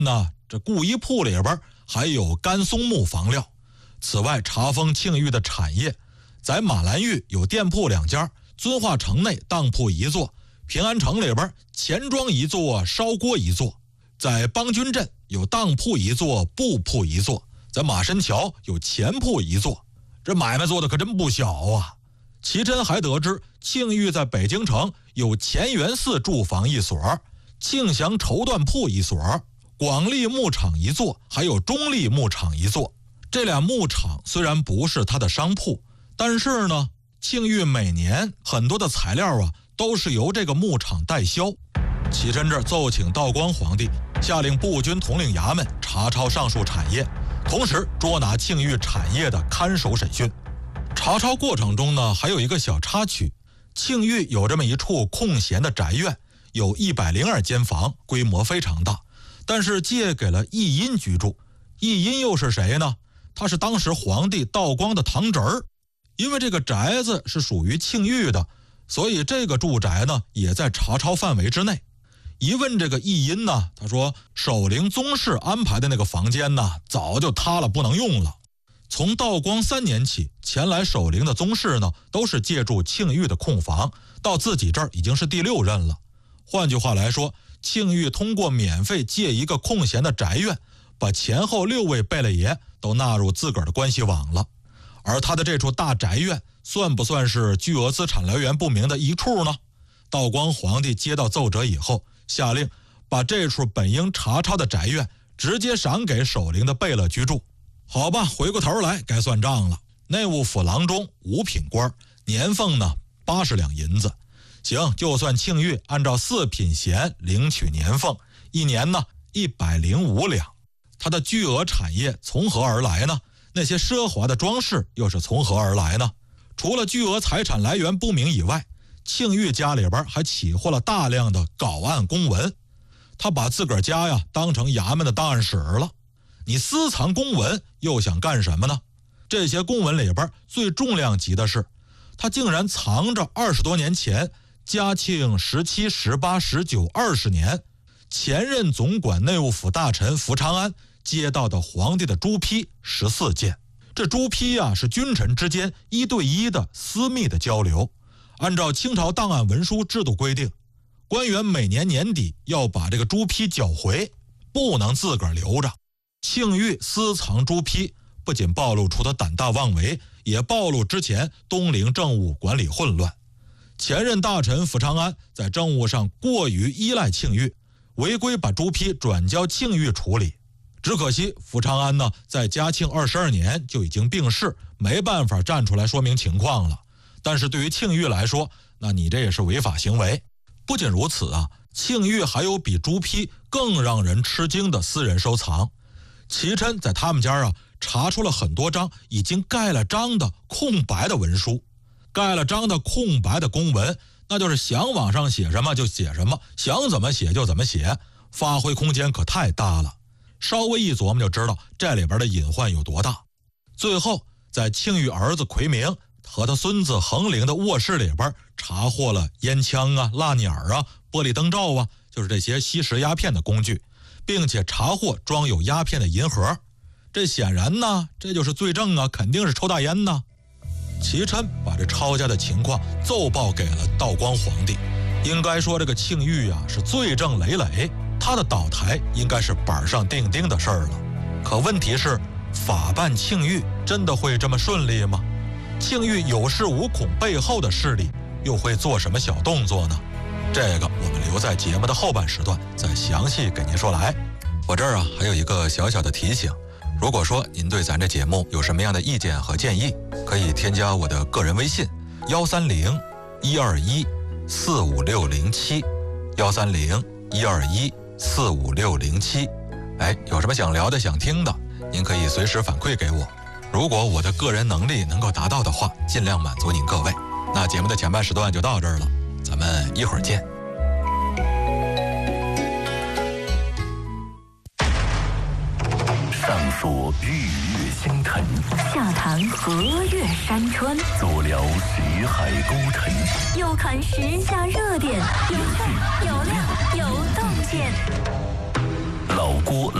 那这顾一铺里边还有干松木房料。此外，查封庆玉的产业，在马兰峪有店铺2家，遵化城内当铺1座，平安城里边钱庄1座，烧锅1座。在邦军镇有当铺1座，布铺1座。在马申桥有钱铺1座。这买卖做的可真不小啊！齐琛还得知，庆玉在北京城有乾元寺住房1所，庆祥绸缎铺1所，广利牧场1座，还有中利牧场1座。这俩牧场虽然不是他的商铺，但是呢，庆玉每年很多的材料啊都是由这个牧场代销。齐琛这奏请道光皇帝下令步军统领衙门查抄上述产业，同时捉拿庆玉产业的看守审讯。查抄过程中呢，还有一个小插曲，庆玉有这么一处空闲的宅院，有102间房，规模非常大，但是借给了奕胤居住。奕胤又是谁呢？他是当时皇帝道光的堂侄儿。因为这个宅子是属于庆玉的，所以这个住宅呢也在查抄范围之内。一问这个奕胤呢，他说守陵宗室安排的那个房间呢早就塌了，不能用了。从道光3年起，前来守陵的宗室呢都是借助庆玉的空房，到自己这儿已经是第6任了。换句话来说，庆玉通过免费借一个空闲的宅院，把前后6位贝勒爷都纳入自个儿的关系网了。而他的这处大宅院算不算是巨额资产来源不明的一处呢？道光皇帝接到奏折以后，下令把这处本应查抄的宅院直接赏给守陵的贝勒居住。好吧，回过头来该算账了。内务府郎中5品官，年俸呢80两银子。行，就算庆玉按照4品衔领取年俸，一年呢105两。他的巨额产业从何而来呢？那些奢华的装饰又是从何而来呢？除了巨额财产来源不明以外，庆玉家里边还起获了大量的稿案公文。他把自个儿家呀当成衙门的档案室了。你私藏公文又想干什么呢？这些公文里边最重量级的是，他竟然藏着20多年前嘉庆17、18、19、20年前任总管内务府大臣福长安接到的皇帝的朱批14件。这朱批啊是君臣之间1对1的私密的交流。按照清朝档案文书制度规定，官员每年年底要把这个朱批缴回，不能自个儿留着。庆玉私藏朱批，不仅暴露出他胆大妄为，也暴露之前东陵政务管理混乱。前任大臣福长安在政务上过于依赖庆玉，违规把朱批转交庆玉处理。只可惜福长安呢，在嘉庆22年就已经病逝，没办法站出来说明情况了。但是对于庆玉来说，那你这也是违法行为。不仅如此啊，庆玉还有比朱批更让人吃惊的私人收藏。齐琛在他们家啊查出了很多张已经盖了章的空白的文书。盖了章的空白的公文，那就是想往上写什么就写什么，想怎么写就怎么写，发挥空间可太大了。稍微一琢磨就知道这里边的隐患有多大。最后在庆玉儿子奎明和他孙子恒陵的卧室里边查获了烟枪啊、蜡捻啊、玻璃灯罩啊，就是这些吸食鸦片的工具，并且查获装有鸦片的银盒。这显然呢，这就是罪证啊，肯定是抽大烟呢。齐琛把这抄家的情况奏报给了道光皇帝。应该说这个庆玉啊是罪证累累，他的倒台应该是板上钉钉的事儿了。可问题是，法办庆玉真的会这么顺利吗？庆玉有恃无恐背后的势力又会做什么小动作呢？这个我们留在节目的后半时段再详细给您说来。我这儿啊还有一个小小的提醒，如果说您对咱这节目有什么样的意见和建议，可以添加我的个人微信130-121-45607 130-121-45607。有什么想聊的想听的，您可以随时反馈给我。如果我的个人能力能够达到的话，尽量满足您各位。那节目的前半时段就到这儿了，咱们一会儿见。 上说日月星辰， 下谈河岳山川， 左聊识海沟沉， 右看时下热点，有趣有料有洞见。 老老郭。